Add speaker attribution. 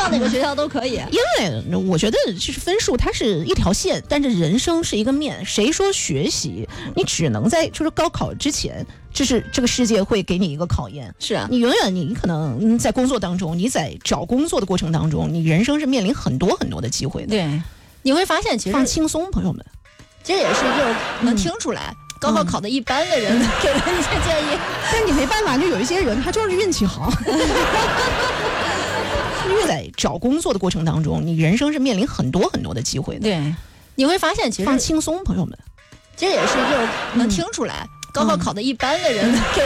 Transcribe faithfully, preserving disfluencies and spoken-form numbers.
Speaker 1: 上哪个学校都可以。
Speaker 2: 因为我觉得就是分数它是一条线，但是人生是一个面。谁说学习你只能在就是高考之前，这是这个世界会给你一个考验。
Speaker 1: 是啊，
Speaker 2: 你永远你可能在工作当中，你在找工作的过程当中，你人生是面临很多很多的机会的。
Speaker 1: 对，你会发现其实
Speaker 2: 放轻松，朋友们，
Speaker 1: 这也是就是能听出来。嗯高考考的一般的人、嗯、给了一些建议，
Speaker 2: 但你没办法，就有一些人他就是运气好。因为在找工作的过程当中，你人生是面临很多很多的机会的。
Speaker 1: 对，你会发现其实
Speaker 2: 放轻松，朋友们，
Speaker 1: 这也是就是能听出来。嗯、高考考的一般的人、嗯、给